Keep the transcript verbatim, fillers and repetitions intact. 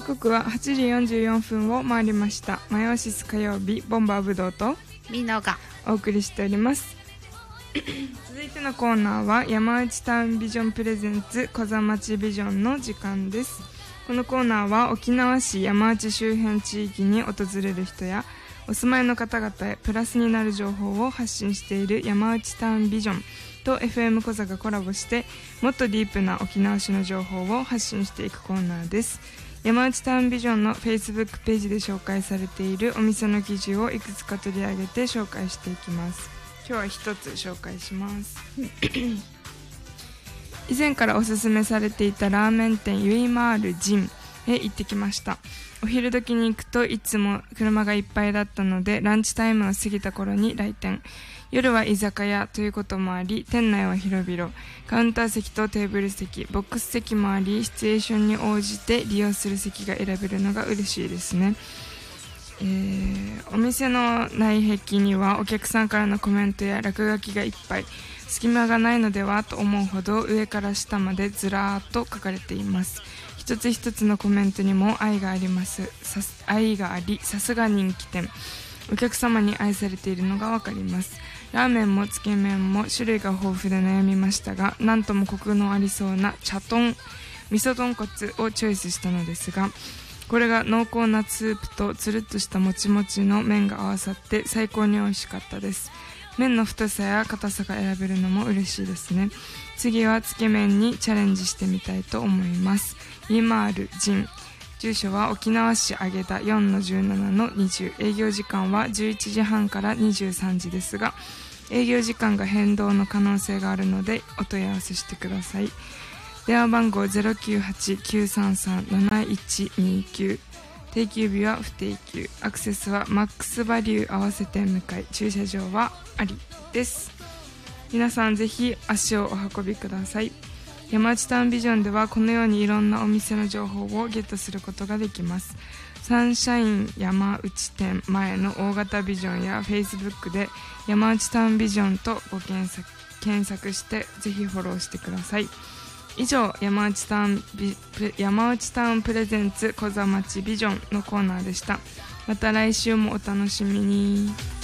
刻ははちじよんじゅうよんぷんを回りました。マイオシス火曜日、ボンバーブドウとミノがお送りしております続いてのコーナーは山内タウンビジョンプレゼンツ小座町ビジョンの時間です。このコーナーは沖縄市山内周辺地域に訪れる人やお住まいの方々へプラスになる情報を発信している山内タウンビジョンと エフエム 小座がコラボしてもっとディープな沖縄市の情報を発信していくコーナーです。山内タウンビジョンの Facebook ページで紹介されているお店の記事をいくつか取り上げて紹介していきます。今日は一つ紹介します以前からおすすめされていたラーメン店ユイマールジンへ行ってきました。お昼時に行くといつも車がいっぱいだったのでランチタイムを過ぎた頃に来店。夜は居酒屋ということもあり店内は広々、カウンター席とテーブル席、ボックス席もありシチュエーションに応じて利用する席が選べるのが嬉しいですね。えー、お店の内壁にはお客さんからのコメントや落書きがいっぱい、隙間がないのではと思うほど上から下までずらーっと書かれています。一つ一つのコメントにも愛がありますさ愛がありさすが人気店、お客様に愛されているのがわかります。ラーメンもつけ麺も種類が豊富で悩みましたが、なんともコクのありそうな茶豚味噌豚骨をチョイスしたのですが、これが濃厚なスープとつるっとしたもちもちの麺が合わさって最高に美味しかったです。麺の太さや硬さが選べるのも嬉しいですね。次はつけ麺にチャレンジしてみたいと思います。イーマールジン、住所は沖縄市揚田 よんのじゅうななのにじゅう、営業時間はじゅういちじはんからにじゅうさんじですが営業時間が変動の可能性があるのでお問い合わせしてください。電話番号 ゼロきゅうはち きゅうさんさん なないちにきゅう、定休日は不定休、アクセスはマックスバリュー合わせて向かい、駐車場はありです。皆さんぜひ足をお運びください。山内タウンビジョンではこのようにいろんなお店の情報をゲットすることができます。サンシャイン山内店前の大型ビジョンや Facebook で山内タウンビジョンとご検索、検索してぜひフォローしてください。以上、山内タウンビ山内タウンプレゼンツ小座町ビジョンのコーナーでした。また来週もお楽しみに。